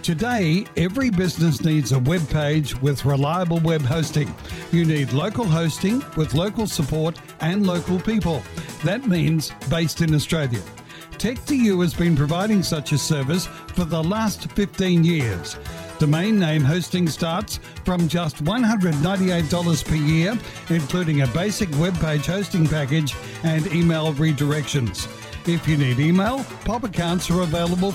Today, every business needs a web page with reliable web hosting. You need local hosting with local support and local people. That means based in Australia. Tech2U has been providing such a service for the last 15 years. Domain name hosting starts from just $198 per year, including a basic web page hosting package and email redirections. If you need email, POP accounts are available